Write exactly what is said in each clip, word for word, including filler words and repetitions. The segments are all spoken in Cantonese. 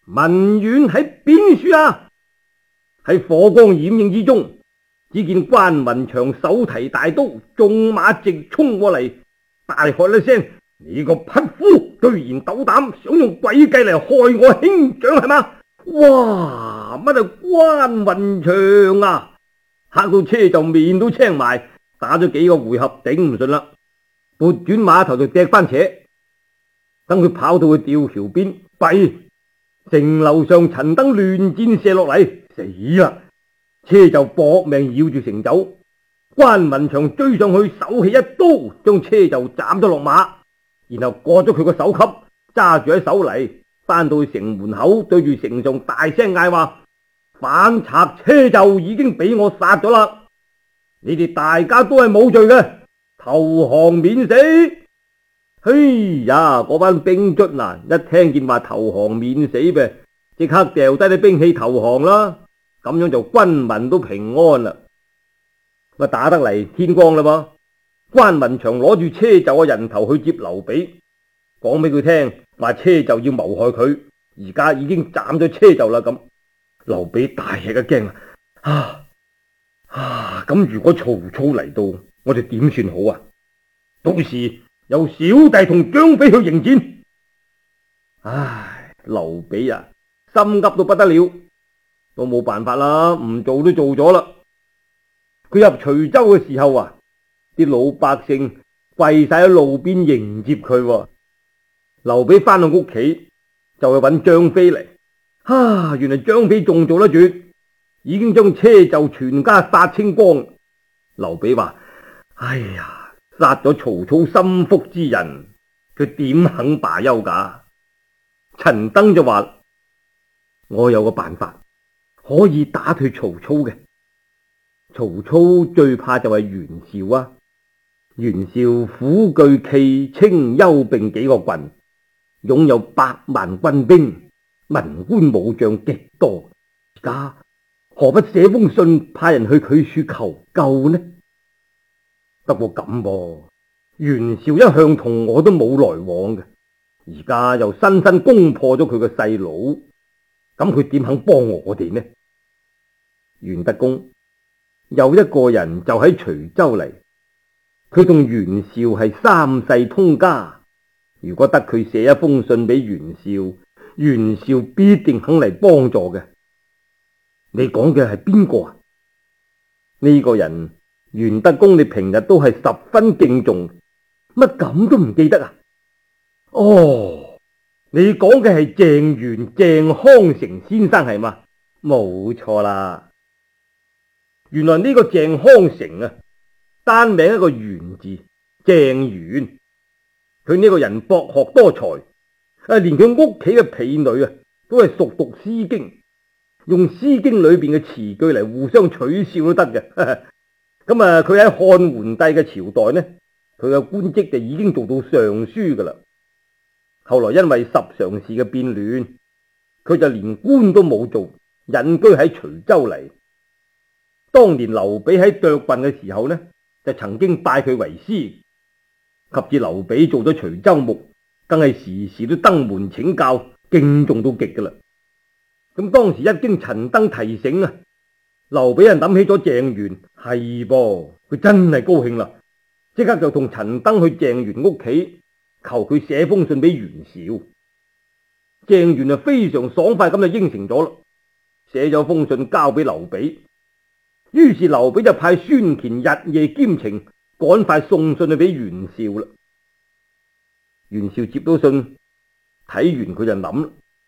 文遠喺邊處啊？喺火光掩映之中，只見關雲長手提大刀，縱馬直衝過嚟，大喝一聲：你個匹夫，居然斗膽想用詭計嚟害我兄長係嘛？哇！乜係關雲長啊？嚇到車就面都青埋，打咗幾個回合頂唔順啦，撥轉馬頭就踢翻扯。等佢跑到去吊橋邊，弊城樓上陳登亂箭射落嚟，死啦！車就搏命繞住城走，關雲長追上去，手起一刀將車就斬咗落馬，然後割咗佢個首級，揸住喺手嚟，翻到去城門口，對住城上大聲嗌話：反賊車就已經俾我殺咗啦！你哋大家都係冇罪嘅，投降免死！嘿呀，嗰班兵卒嗱，一聽見話投降免死嘅，即刻掉低啲兵器投降啦。咁樣就軍民都平安啦。咁打得嚟天光啦噃，關雲長攞住車就嘅人頭去接劉備，講俾佢聽話車就要謀害佢，而家已經斬咗車就啦。咁劉備大吃一驚啊！啊咁如果曹操嚟到，我哋點算好啊？到時由小弟同張飛去迎戰。唉，劉備啊，心急到不得了。都冇辦法啦，唔做都做咗啦。佢入徐州嘅時候啊，啲老百姓跪晒喺路邊迎接佢。劉備翻到屋企就去揾張飛嚟。啊，原來張飛仲做得住，已經將車就全家殺清光。劉備話：哎呀，殺咗曹操心腹之人，佢點肯罷休噶？陳登就話：我有個辦法可以打退曹操嘅。曹操最怕就係袁紹啊，袁紹虎踞冀青幽并幾個郡，擁有百萬軍兵，文官武將極多。而家何不寫封信派人去佢處求救呢？不過咁噃，袁紹一向同我都冇來往嘅，而家又深深攻破咗佢個細佬，咁佢點肯幫我哋呢？袁德公有一個人就喺徐州嚟，佢同袁紹係三世通家，如果得佢寫一封信俾袁紹，袁紹必定肯嚟幫助嘅。你講嘅係邊個啊？呢個人袁德公你平日都係十分敬重，乜咁都唔記得啊？哦，你講嘅係鄭玄鄭康成先生係嘛？冇錯啦。原來呢個鄭康成啊，單名一個玄字，鄭玄。佢呢個人博學多才，啊，連佢屋企嘅婢女啊，都係熟讀詩經，用詩經裏邊嘅詞句嚟互相取笑都得嘅。咁啊，佢喺漢桓帝嘅朝代呢，佢嘅官職就已經做到尚書噶啦。後來因為十常侍嘅變亂，佢就連官都冇做，隱居喺徐州嚟。當年劉備喺涿郡嘅時候呢，就曾經拜佢為師，及至劉備做咗徐州牧，更係時時都登門請教，敬重到極噶啦。咁當時一經陳登提醒啊，劉備人諗起咗鄭玄，係噃，佢真係高興啦，即刻就同陳登去鄭玄屋企，求佢寫封信俾袁紹。鄭玄啊非常爽快咁就應承咗啦，寫咗封信交俾劉備。於是劉備就派孫乾日夜兼程，趕快送信去俾袁紹啦。袁紹接到信，睇完佢就諗啦，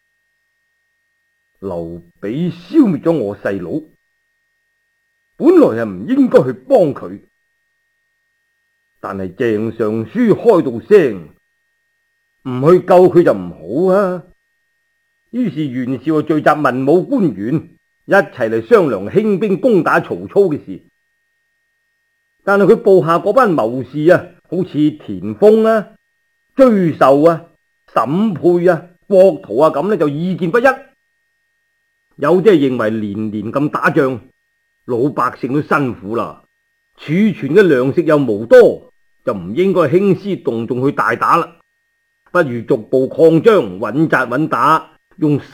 劉備消滅咗我細佬，本來係唔應該去幫佢，但係鄭尚書開到聲，唔去救佢就唔好啊。於是袁紹就聚集文武官員，一齊嚟商量興兵攻打曹操嘅事。但係佢部下嗰班謀士啊，好似田豐啊、追授啊、審配啊、郭圖啊咁呢，就意見不一。有啲係認為年年咁打仗，老百姓都辛苦啦，儲存嘅糧食又無多，就唔應該興師動眾去大打啦，不如逐步擴張，穩紮穩打，用